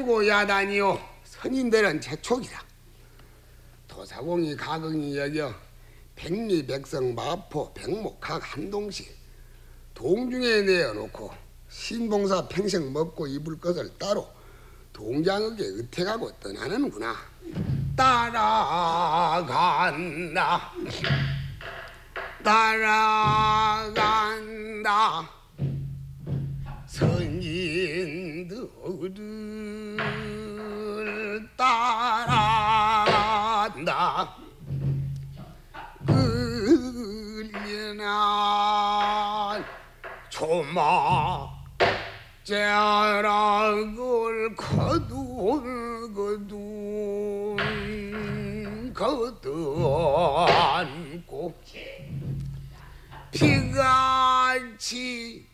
최고 야단이요 선인들은 재촉이다. 도사공이 가긍이 여겨 백리 백성 마포 백목 각 한동씩 동중에 내어놓고 신봉사 평생 먹고 입을 것을 따로 동장에게 의택하고 떠나는구나. 따라간다 따라간다 선인들을 따라간다. 끌려난 조마 자락을 거두안고 피같이